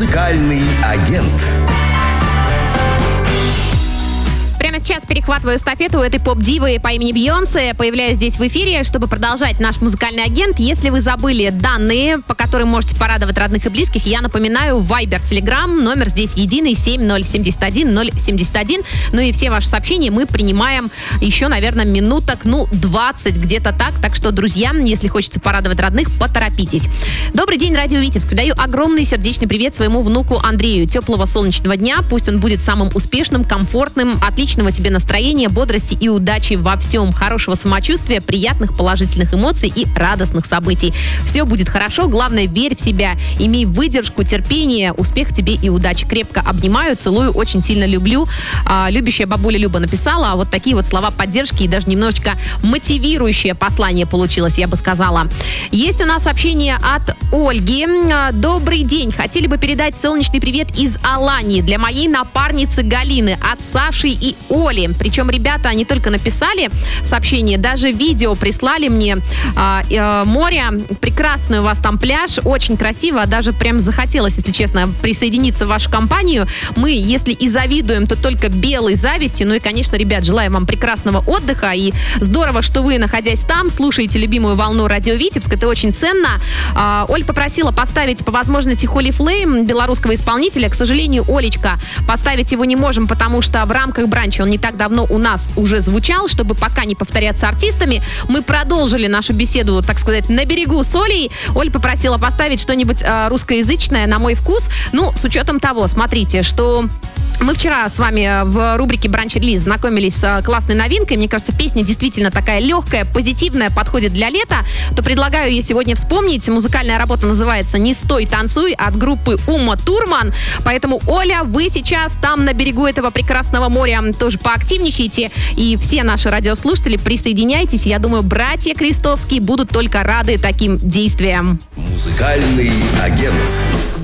Музыкальный агент. Прямо сейчас перехватываю эстафету у этой поп-дивы по имени Бейонсе. Появляюсь здесь в эфире, чтобы продолжать наш музыкальный агент. Если вы забыли данные, по которым можете порадовать родных и близких, я напоминаю, Viber, Telegram, номер здесь единый, 7071-071. Ну и все ваши сообщения мы принимаем еще, наверное, минуток, 20, где-то так. Так что, друзья, если хочется порадовать родных, поторопитесь. Добрый день, Радио Витебск. Даю огромный сердечный привет своему внуку Андрею. Теплого солнечного дня. Пусть он будет самым успешным, комфортным, отличного тебе настроения, бодрости и удачи во всем. Хорошего самочувствия, приятных положительных эмоций и радостных событий. Все будет хорошо. Главное, верь в себя. Имей выдержку, терпение. Успех тебе и удачи. Крепко обнимаю, целую, очень сильно люблю. Любящая бабуля Люба написала. Вот такие вот слова поддержки и даже немножечко мотивирующее послание получилось, я бы сказала. Есть у нас сообщение от Ольги. Добрый день. Хотели бы передать солнечный привет из Алании для моей напарницы Галины от Саши и Оли. Причем ребята не только написали сообщение, даже видео прислали мне. Море, прекрасный у вас там пляж, очень красиво, даже прям захотелось, если честно, присоединиться в вашу компанию. Мы, если и завидуем, то только белой завистью. Ну и, конечно, ребят, желаю вам прекрасного отдыха, и здорово, что вы, находясь там, слушаете любимую волну Радио Витебск, это очень ценно. Оль попросила поставить по возможности Holy Flame, белорусского исполнителя. К сожалению, Олечка, поставить его не можем, потому что в рамках бранча он не так давно у нас уже звучал. Чтобы пока не повторяться артистами, мы продолжили нашу беседу, так сказать, на берегу с Олей. Оль попросила поставить что-нибудь русскоязычное на мой вкус. Ну, с учетом того, смотрите, что мы вчера с вами в рубрике «Бранч-релиз» знакомились с классной новинкой. Мне кажется, песня действительно такая легкая, позитивная, подходит для лета. То предлагаю ей сегодня вспомнить. Музыкальная работа называется «Не стой, танцуй» от группы Ума Турман. Поэтому, Оля, вы сейчас там на берегу этого прекрасного моря тоже поактивничайте. И все наши радиослушатели, присоединяйтесь. Я думаю, братья Крестовские будут только рады таким действиям. Музыкальный агент.